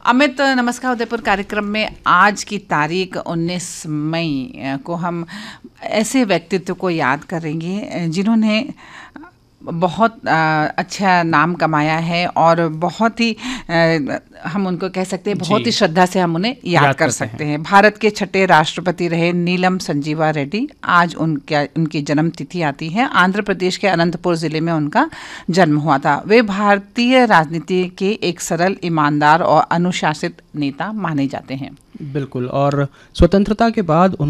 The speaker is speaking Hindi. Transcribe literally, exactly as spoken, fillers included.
अमित, नमस्कार उदयपुर कार्यक्रम में आज की तारीख उन्नीस मई को हम ऐसे व्यक्तित्व को याद करेंगे जिन्होंने बहुत आ, अच्छा नाम कमाया है और बहुत ही आ, हम उनको कह सकते हैं बहुत ही श्रद्धा से हम उन्हें याद, याद कर सकते हैं।, हैं भारत के छठे राष्ट्रपति रहे नीलम संजीवा रेड्डी, आज उनका उनकी जन्म तिथि आती है। आंध्र प्रदेश के अनंतपुर जिले में उनका जन्म हुआ था। वे भारतीय राजनीति के एक सरल, ईमानदार और अनुशासित नेता माने जाते हैं। बिल्कुल, और स्वतंत्रता के बाद